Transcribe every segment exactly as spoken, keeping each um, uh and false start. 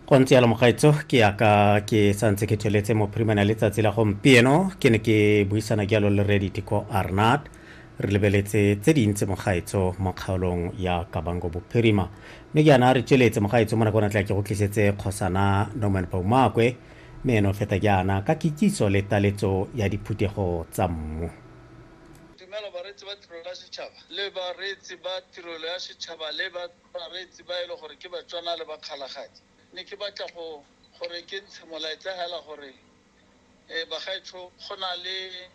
go ntse yalo mogaetso ke yaka ke santse ke tsweletse mo primana letsatsi la gompieno ke ne ke buisana ke yalo le Reditiko Arnat re lebeletse tse dintse mogaetso mo kgaolong ya Kabango Bophirima mme ke ana re tsweletse mogaetso mo nakong tla ke go tlisetse Kgosana Norman Baumakwe mme eno feta ke ana ka kitsiso le taletso ya diphutego tsa mmu. Dumela baretsi ba tirelo ya setšhaba le baretsi ba tirelo ya setšhaba le baretsi ba e le gore ke batswana le bakgalagadi ne ke batla go gore ke ntshe molaetsa hela gore eh bagaetsho go na le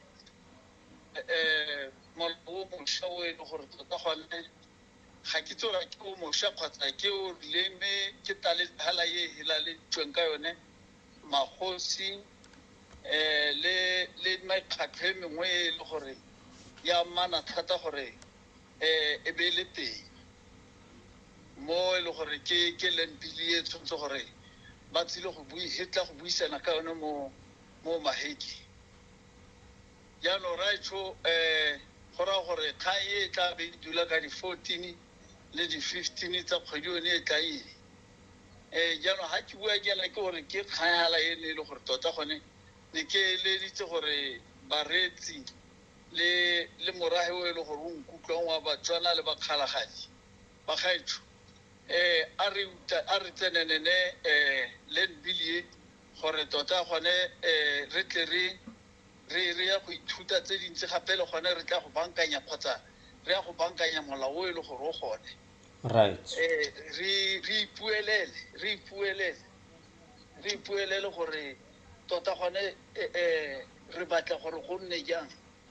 eh molao mošwa o e le gore tota gone ga ke tsora ke o mošwa kgotsa ke o leme ke tale hala ye hela le tsweng ka yone magosi eh le le maikhathe mengwe e le gore ya mana thata gore eh e be le teng mo e le gore ke ke lempile e tshotse gore ba tsile go bui hitla go buisana ka yone mo mo maheki ya no raitsho eh gora gore kha e tla be dula ka di fourteen le di fifteen tsa kgwedi yone e tla ile eh ya no ha ke bua ke la ke gore ke kgala e ne le gore tota gone ne ke le ditse gore baretsi le le morahe o e le gore o nkutlwa wa batswana le bakgalagadi ba gaetsho eh a re a re tsenene eh le bilie gore tota gone eh re tle re re re ya go ithuta tse dintse gape le gone re tla go bankanya kgotsa re ya go bankanya molao o e le gore o gone right eh re re ipuelele re ipuelele re ipuelele gore tota gone eh re batla gore go nne jang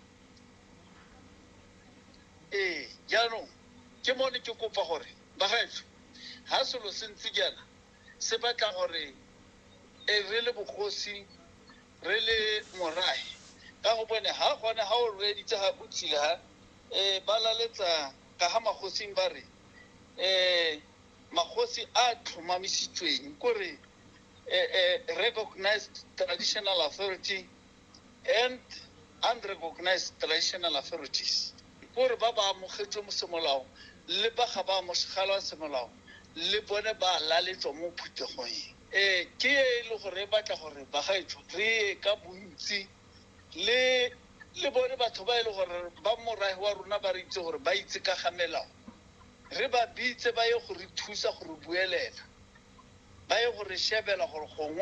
eh jaanong ke mone ke kopa gore ba gaetsho ha selo se ntse jana se batla gore e re le bogosi re le morae ka go bone ha gone ha o re ditse ha botsile ha eh balaletsa ka ha magosing ba re eh magosi a tlhomamisitsweng gore eh recognized traditional authority and unrecognized traditional authorities gore ba ba mogetswe mo semolao le ba ga ba mo segala semolao le bone ba laletso mo phutegong eh ke le gore batla gore ba gaetsho re ka bontsi le le bone batho ba ile gore ba morahe wa rona ba re itse gore ba itse ka gamelao re ba bitse ba ye go re thusa go re buelela ba ye go re shebela gore go